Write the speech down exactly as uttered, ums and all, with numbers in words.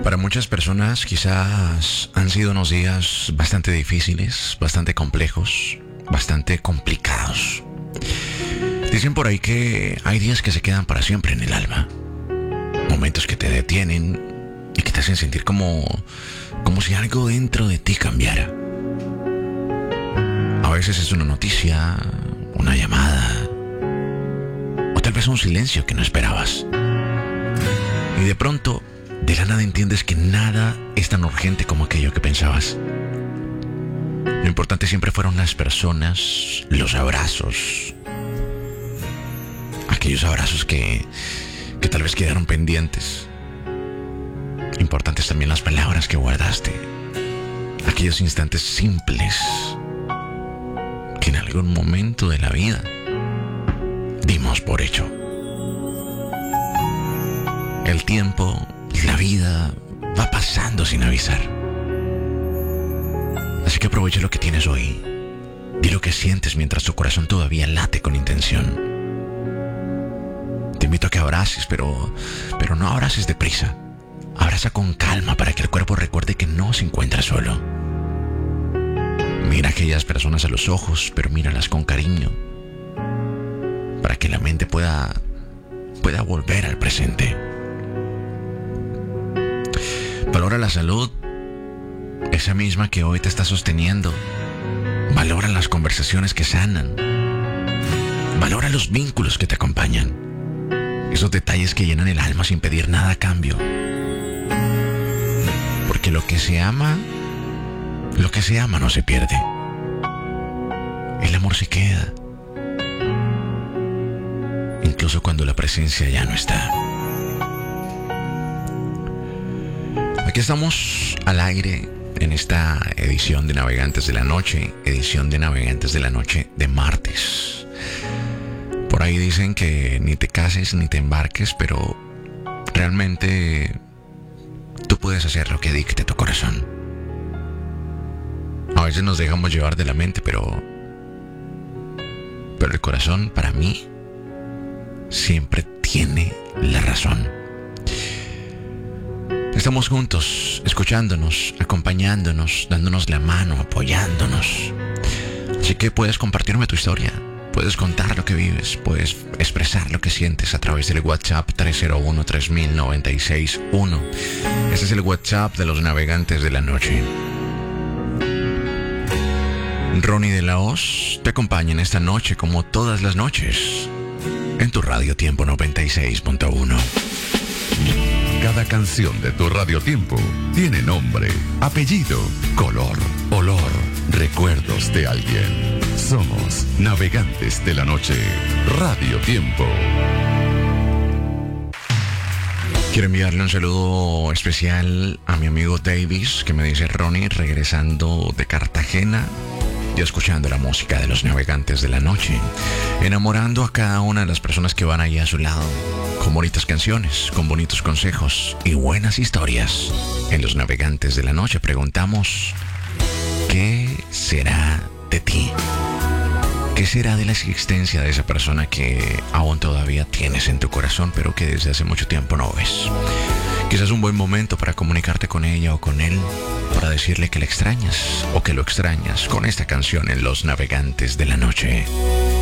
Para muchas personas quizás han sido unos días bastante difíciles, bastante complejos, bastante complicados. Dicen por ahí que hay días que se quedan para siempre en el alma. Momentos que te detienen y que te hacen sentir como, como si algo dentro de ti cambiara. A veces es una noticia, una llamada, o tal vez un silencio que no esperabas. Y de pronto, de la nada entiendes que nada es tan urgente como aquello que pensabas. Lo importante siempre fueron las personas, los abrazos. Aquellos abrazos que, que tal vez quedaron pendientes. Importantes también las palabras que guardaste. Aquellos instantes simples que en algún momento de la vida dimos por hecho. El tiempo, la vida va pasando sin avisar. Así que aprovecha lo que tienes hoy. Di lo que sientes mientras tu corazón todavía late con intención. Te invito a que abraces, pero, pero no abraces deprisa. Abraza con calma para que el cuerpo recuerde que no se encuentra solo. Mira a aquellas personas a los ojos, pero míralas con cariño, para que la mente pueda, pueda volver al presente. Valora la salud, esa misma que hoy te está sosteniendo. Valora las conversaciones que sanan. Valora los vínculos que te acompañan. Esos detalles que llenan el alma sin pedir nada a cambio. Porque lo que se ama, lo que se ama no se pierde. El amor se queda. Incluso cuando la presencia ya no está. Aquí estamos al aire en esta edición de Navegantes de la Noche, edición de Navegantes de la Noche de martes. Por ahí dicen que ni te cases ni te embarques, pero realmente tú puedes hacer lo que dicte tu corazón. A veces nos dejamos llevar de la mente, pero pero el corazón, para mí, siempre tiene la razón. Estamos juntos, escuchándonos, acompañándonos, dándonos la mano, apoyándonos. Así que puedes compartirme tu historia, puedes contar lo que vives, puedes expresar lo que sientes a través del WhatsApp tres cero uno, tres mil, noventa y seis uno. Ese es el WhatsApp de los Navegantes de la Noche. Ronnie de la Hoz te acompaña en esta noche como todas las noches en tu Radio Tiempo noventa y seis punto uno. Cada canción de tu Radio Tiempo tiene nombre, apellido, color, olor, recuerdos de alguien. Somos Navegantes de la Noche, Radio Tiempo. Quiero enviarle un saludo especial a mi amigo Davis, que me dice: Ronnie, regresando de Cartagena y escuchando la música de los Navegantes de la Noche, enamorando a cada una de las personas que van ahí a su lado, con bonitas canciones, con bonitos consejos y buenas historias. En los Navegantes de la Noche preguntamos: ¿qué será de ti? ¿Qué será de la existencia de esa persona que aún todavía tienes en tu corazón, pero que desde hace mucho tiempo no ves? Quizás un buen momento para comunicarte con ella o con él, para decirle que la extrañas o que lo extrañas con esta canción en Los Navegantes de la Noche.